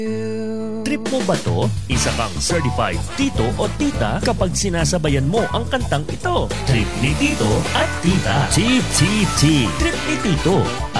Trip mo ba to? Isa kang certified tito o tita kapag sinasabayan mo ang kantang ito. Trip ni Tito at Tita. Chip, chip, chip. Trip ni Tito.